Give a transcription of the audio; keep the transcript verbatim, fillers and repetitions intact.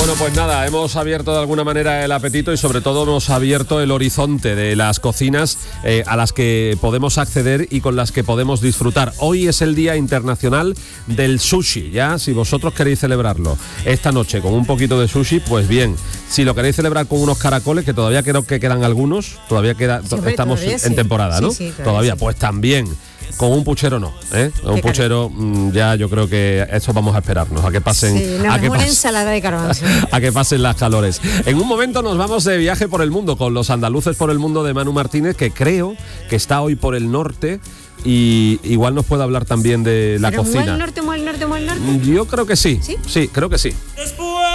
Bueno, pues nada, hemos abierto de alguna manera el apetito y sobre todo hemos abierto el horizonte de las cocinas eh, a las que podemos acceder y con las que podemos disfrutar. Hoy es el Día Internacional del Sushi, ya, si vosotros queréis celebrarlo esta noche con un poquito de sushi, pues bien. Si lo queréis celebrar con unos caracoles, que todavía creo que quedan algunos, todavía queda, Sí, hombre, estamos todavía en sí. temporada, ¿no? Sí, sí, todavía todavía, sí. pues también. Con un puchero no, ¿eh? Un puchero mmm, ya yo creo que eso vamos a esperarnos, a que pasen... Sí, no, a que una pas- ensalada de garbanzo. a que pasen las calores. En un momento nos vamos de viaje por el mundo con los andaluces por el mundo de Manu Martínez, que creo que está hoy por el norte y igual nos puede hablar también de la Pero cocina. muy al norte, muy al norte, muy al norte. Yo creo que sí, ¿Sí? sí, creo que sí. Después